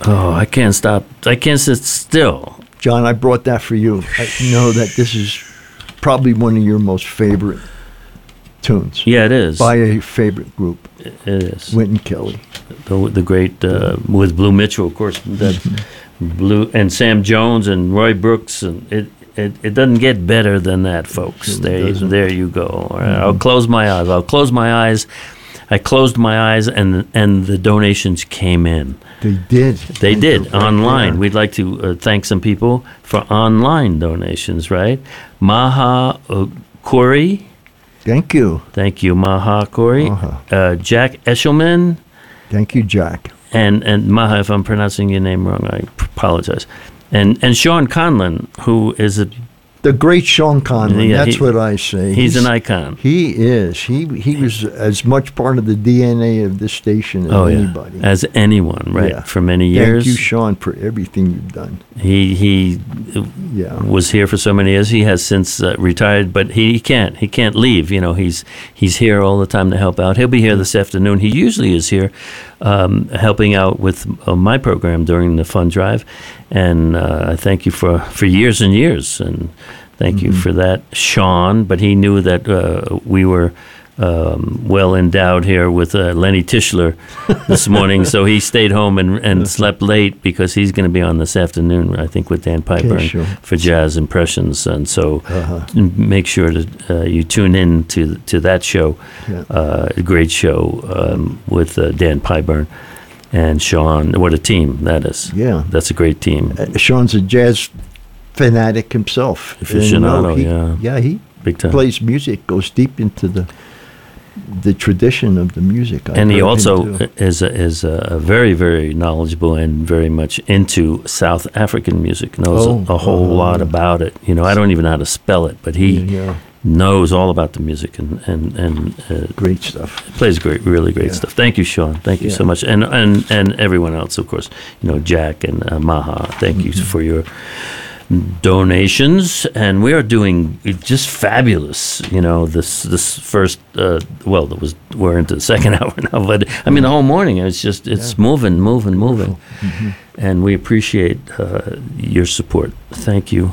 Oh, I can't stop. I can't sit still. John, I brought that for you. I know that this is probably one of your most favorite tunes. Yeah, it is. By a favorite group. It is. Wynton Kelly. The great, with Blue Mitchell, of course, that Blue, and Sam Jones and Roy Brooks, and it doesn't get better than that, folks. There you go. All right, I'll close my eyes. I closed my eyes, and the donations came in. They did. They did online. Yeah. We'd like to thank some people for online donations, right? Maha Corey. Thank you. Thank you, Maha Corey. Jack Eshelman. Thank you, Jack. And Maha, if I'm pronouncing your name wrong, I apologize. And Sean Conlon, who is the great Sean Conlon. Yeah, that's what I say. He's an icon. He is. He was as much part of the DNA of this station as anybody. As anyone, right? Yeah. For many years. Thank you, Sean, for everything you've done. He was here for so many years. He has since retired, but he can't leave. You know, he's here all the time to help out. He'll be here this afternoon. He usually is here helping out with my program during the fund drive. And I thank you for years and years, and thank you for that, Sean. But he knew that we were well endowed here with Lenny Tischler this morning, so he stayed home and slept late because he's going to be on this afternoon, I think, with Dan Pyburn for Jazz Impressions. And so make sure that you tune in to that show, a great show with Dan Pyburn. And Sean, what a team that is. Yeah. That's a great team. Sean's a jazz fanatic himself. Aficionado, he big time. Plays music, goes deep into the tradition of the music. And he also is a very, very knowledgeable and very much into South African music, knows a whole lot about it. You know, I don't even know how to spell it, but he knows all about the music and great stuff. Plays really great stuff. Thank you, Sean. Thank you so much, and everyone else, of course. You know, Jack and Maha. Thank you for your donations, and we are doing just fabulous. You know, this first we're into the second hour now, but I mean the whole morning it's moving, and we appreciate your support. Thank you.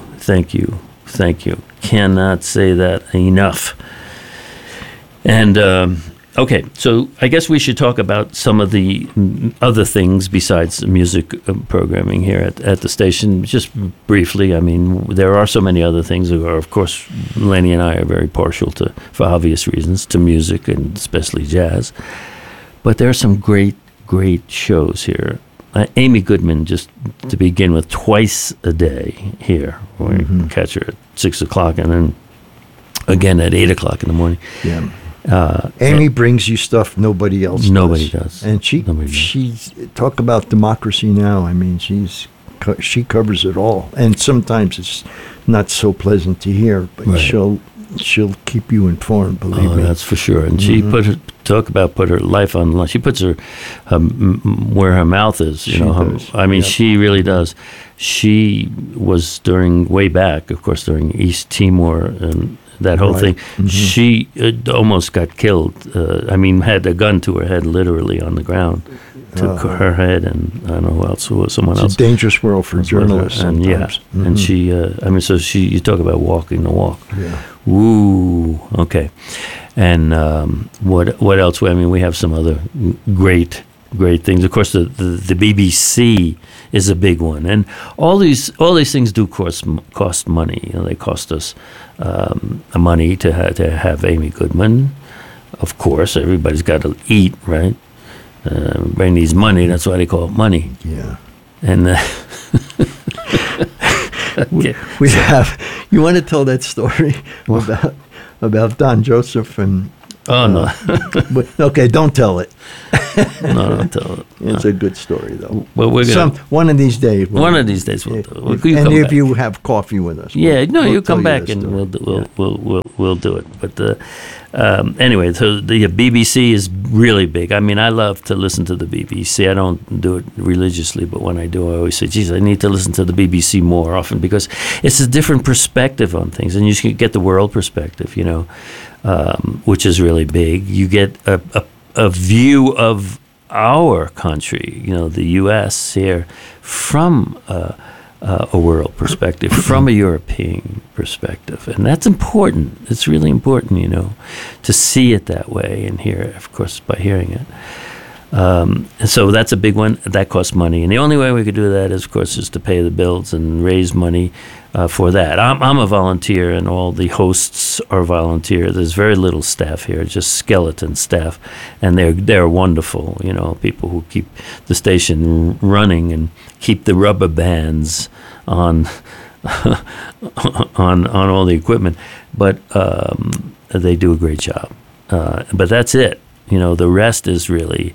Cannot say that enough. And okay, so I guess we should talk about some of the other things besides music programming here at the station, just briefly. I mean, there are so many other things. Of course, Lenny and I are very partial to, for obvious reasons, to music and especially jazz. But there are some great shows here. Amy Goodman, just to begin with, twice a day here. We can catch her at 6 o'clock and then again at 8 o'clock in the morning. Yeah. Amy brings you stuff nobody else does. And she talk about Democracy Now! I mean, she covers it all. And sometimes it's not so pleasant to hear, but she'll keep you informed, believe me. That's for sure. And she put her life on line. She puts her where her mouth is. She really does. She was way back, of course, during East Timor and that whole thing. She almost got killed. Had a gun to her head, literally on the ground. Took her head, and I don't know who else. Someone else. It's a dangerous world for journalists. And and she. You talk about walking the walk. Yeah. Ooh. Okay. And what else? I mean, we have some other great things. Of course, the BBC is a big one, and all these things do cost money. You know, they cost us money to have Amy Goodman. Of course, everybody's got to eat, right? Everybody needs money. That's why they call it money. Yeah. And we have. You want to tell that story about Don Joseph and? Oh no. Okay, don't tell it. No, don't tell it. It's a good story though. Well, we're gonna one of these days. One of these days we'll do it. If you have coffee with us. You come back and we'll do it. But anyway, so the BBC is really big. I mean, I love to listen to the BBC. I don't do it religiously, but when I do, I always say, geez, I need to listen to the BBC more often because it's a different perspective on things, and you can get the world perspective, which is really big. You get a view of our country, the U.S. here, from a world perspective, from a European perspective. And that's important. It's really important, to see it that way and hear it, of course, by hearing it. And so that's a big one. That costs money. And the only way we could do that is, of course, is to pay the bills and raise money for that. I'm a volunteer, and all the hosts are volunteer. There's very little staff here, just skeleton staff. And they're wonderful, people who keep the station running and keep the rubber bands on on all the equipment. But they do a great job. But that's it. The rest is really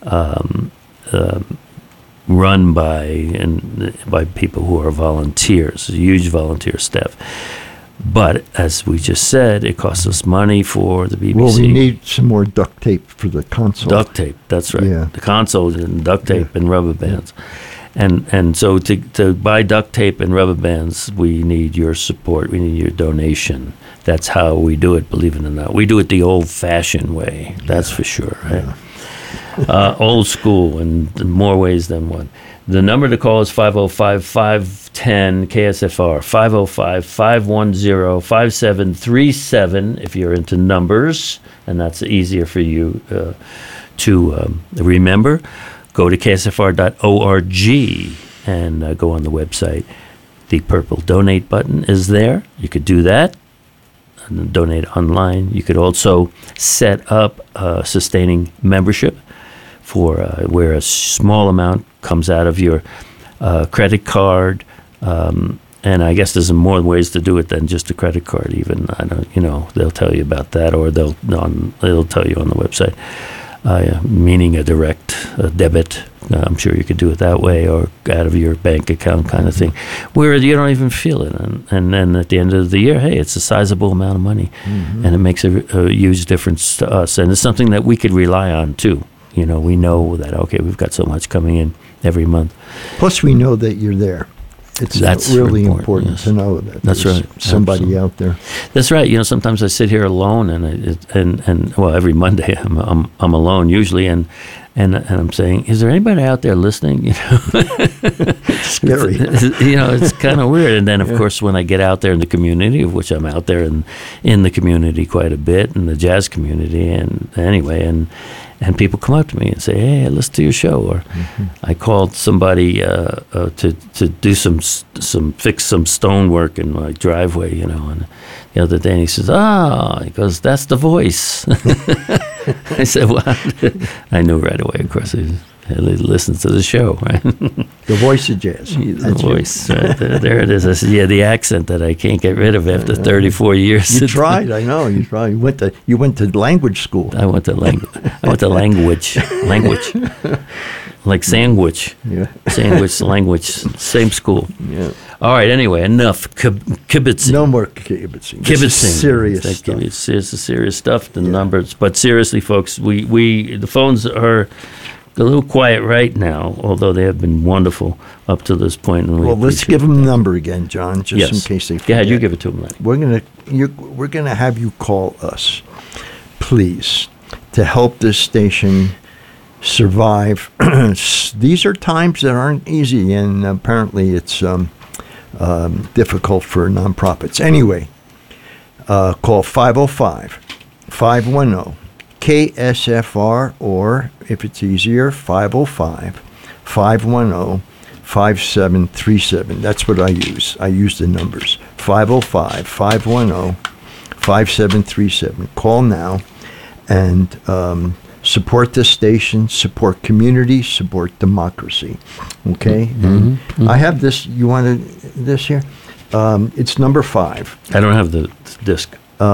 run by people who are volunteers, a huge volunteer staff. But as we just said, it costs us money for the BBC. Well, we need some more duct tape for the console. Duct tape, that's right. Yeah. The console and duct tape and rubber bands. And so to buy duct tape and rubber bands, we need your support. We need your donation. That's how we do it, believe it or not. We do it the old-fashioned way, that's for sure, right? Old school, in more ways than one. The number to call is 505-510-KSFR, 505-510-5737 if you're into numbers, and that's easier for you to remember. Go to ksfr.org and go on the website. The purple donate button is there. You could do that. Donate online. You could also set up a sustaining membership for where a small amount comes out of your credit card, and I guess there's more ways to do it than just a credit card. Even I don't, they'll tell you about that, or they'll tell you on the website. Meaning a direct debit. I'm sure you could do it that way, or out of your bank account kind of thing, where you don't even feel it. And then at the end of the year, hey, it's a sizable amount of money, and it makes a huge difference to us. And it's something that we could rely on, too. We know that, okay, we've got so much coming in every month. Plus, we know that you're there. That's really important yes. to know that that's there's right. somebody Absolutely. out there. That's right. Sometimes I sit here alone, and well, every Monday I'm alone usually, and I'm saying, is there anybody out there listening? It's scary. It's kind of weird. And then, of course, when I get out there in the community, of which I'm out there in the community quite a bit, in the jazz community, and people come up to me and say, hey, I listened to your show. Or I called somebody to do fix some stonework in my driveway, and the other day, and he says, he goes, that's the voice. I said, well, I knew right away, of course. He listens to the show, right? The voice of jazz. The voice, right? There it is. I said, the accent that I can't get rid of after 34 years. You tried, I know. You tried. You went to language school. I went to language, like sandwich. Yeah. Sandwich language, same school. Yeah. All right. Anyway, enough kibitzing. No more kibitzing. Kibitzing. This is serious stuff. It's serious stuff. The numbers, but seriously, folks, the phones are a little quiet right now, although they have been wonderful up to this point. And let's give them the number again, John, just in case they forget. Go ahead, you give it to them, Lenny. We're gonna have you call us, please, to help this station survive. These are times that aren't easy, and apparently it's difficult for nonprofits. Anyway, call 505-510-KSFR, or if it's easier, 505-510-5737. That's what I use. I use the numbers. 505-510-5737. Call now and support this station, support community, support democracy. Okay? And I have this. You wanted this here? It's number 5. I don't have the disc.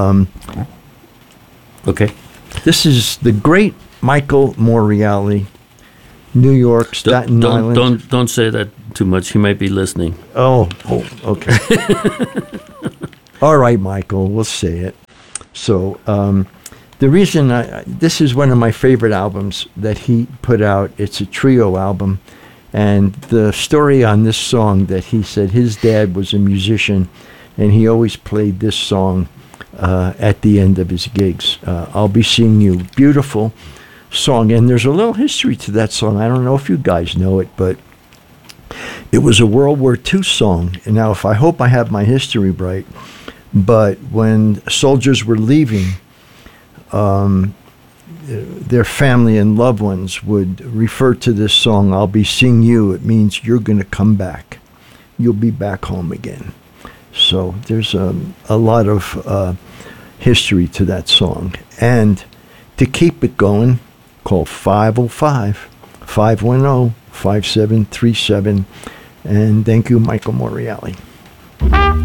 Okay. This is the great Michael Morreale, New York, Staten Island. Don't say that too much. He might be listening. Oh, okay. All right, Michael, we'll say it. So the reason this is one of my favorite albums that he put out. It's a trio album. And the story on this song, that he said his dad was a musician, and he always played this song at the end of his gigs. I'll Be Seeing You. Beautiful song, and there's a little history to that song. I don't know if you guys know it, but it was a World War II song. And now, I hope I have my history right, but when soldiers were leaving, their family and loved ones would refer to this song, "I'll be seeing you." It means you're going to come back. You'll be back home again. So there's a lot of history to that song. And to keep it going, call 505-510-5737. And thank you, Michael Moriali.